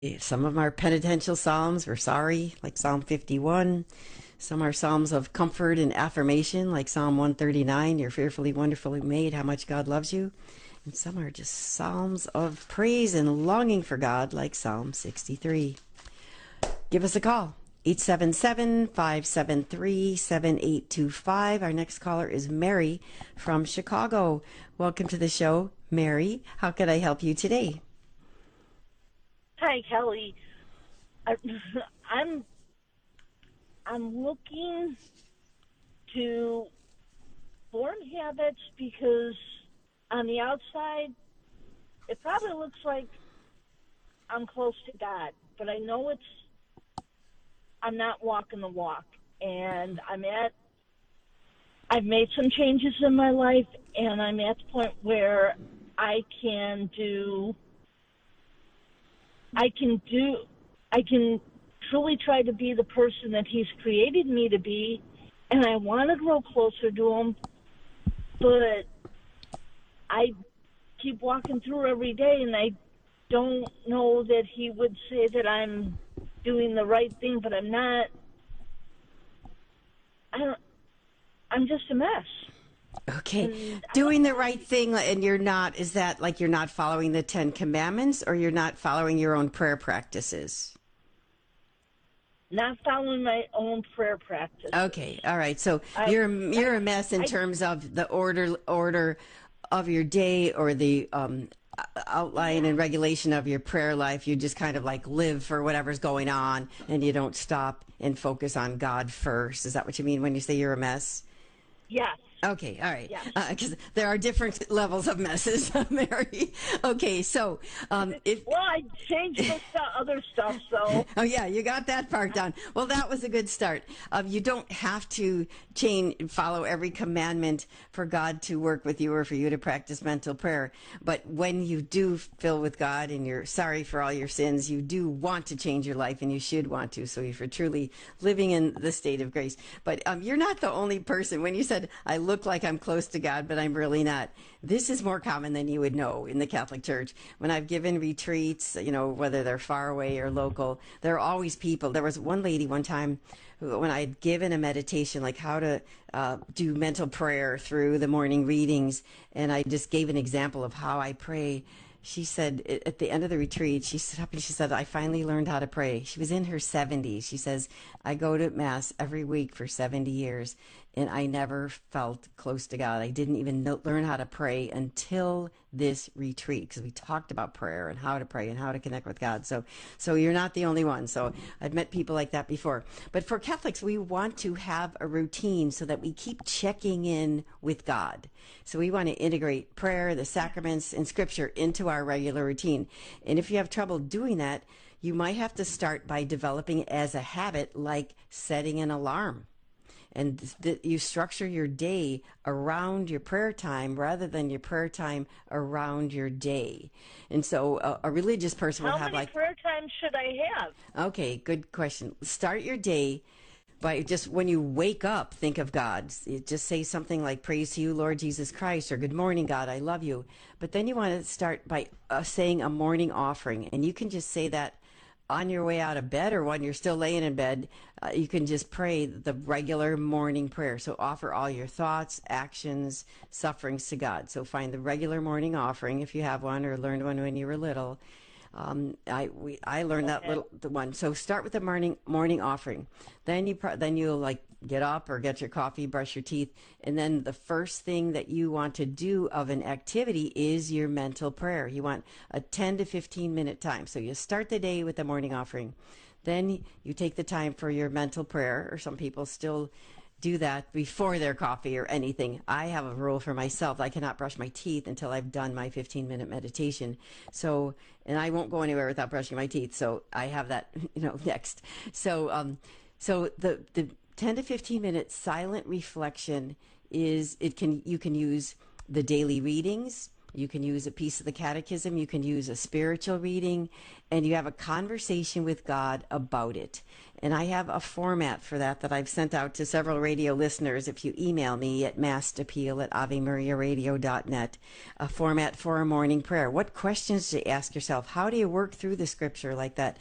Some of them are penitential psalms. We're sorry, like Psalm 51. Some are psalms of comfort and affirmation, like Psalm 139. You're fearfully, wonderfully made. How much God loves you. And some are just psalms of praise and longing for God, like Psalm 63. Give us a call. 877-573-7825. Our next caller is Mary from Chicago. Welcome to the show, Mary. How can I help you today? Hi, Kelly. I, I'm I'm looking to form habits because on the outside it probably looks like I'm close to God, but I know I'm not walking the walk, and I've made some changes in my life, and I'm at the point where I can do I can do I can truly try to be the person that he's created me to be, and I want to grow closer to him, but I keep walking through every day, and I don't know that he would say that I'm doing the right thing, but I'm not. I don't. I'm just a mess. Okay. And I don't Doing the know. right thing and you're not, is that like you're not following the 10 Commandments or you're not following your own prayer practices? Not following my own prayer practices. Okay. All right. So I, you're I, a mess in I, terms of the order of your day or the outline yeah, and regulation of your prayer life. You just kind of like live for whatever's going on and you don't stop and focus on God first. Is that what you mean when you say you're a mess? yes, Okay, all right. yes. Because there are different levels of messes, Mary. Okay, so if Well, I changed the other stuff, so oh yeah, you got that part done. Well, that was a good start. You don't have to follow every commandment for God to work with you or for you to practice mental prayer. But when you do fill with God and you're sorry for all your sins, you do want to change your life, and you should want to. So if you're truly living in the state of grace, but you're not the only person. When you said I look like I'm close to God, but I'm really not, this is more common than you would know in the Catholic Church. When I've given retreats, whether they're far away or local, there are always people. There was one lady one time who, when I had given a meditation, like how to do mental prayer through the morning readings, and I just gave an example of how I pray. She said at the end of the retreat, she stood up and she said, I finally learned how to pray. She was in her 70s. She says, I go to Mass every week for 70 years, and I never felt close to God. I didn't even learn how to pray until this retreat, because we talked about prayer and how to pray and how to connect with God. So you're not the only one. So I've met people like that before. But for Catholics, we want to have a routine so that we keep checking in with God. So we want to integrate prayer, the sacraments, and scripture into our regular routine. And if you have trouble doing that, you might have to start by developing as a habit, like setting an alarm, and that you structure your day around your prayer time rather than your prayer time around your day. And so a religious person will how have many like, prayer times should I have? okay, good question. Start your day by just when you wake up, think of God. Just say something like, praise to you, Lord Jesus Christ, or good morning, God, I love you. But then you want to start by saying a morning offering. And you can just say that on your way out of bed or when you're still laying in bed. You can just pray the regular morning prayer. So offer all your thoughts, actions, sufferings to God. So find the regular morning offering if you have one or learned one when you were little. I learned that Okay. the one. So start with the morning offering. Then you'll like get up or get your coffee, brush your teeth, and then the first thing that you want to do of an activity is your mental prayer. You want a 10 to 15-minute time. So you start the day with the morning offering. Then you take the time for your mental prayer, or some people still do that before their coffee or anything. I have a rule for myself. I cannot brush my teeth until I've done my 15-minute meditation. So, and I won't go anywhere without brushing my teeth. So I have that, next. So the 10 to 15 minute silent reflection you can use the daily readings, You can use a piece of the catechism, you can use a spiritual reading, and you have a conversation with God about it. And I have a format for that I've sent out to several radio listeners. If you email me at massappeal@avemariaradio.net, a format for a morning prayer. What questions do you ask yourself? How do you work through the scripture like that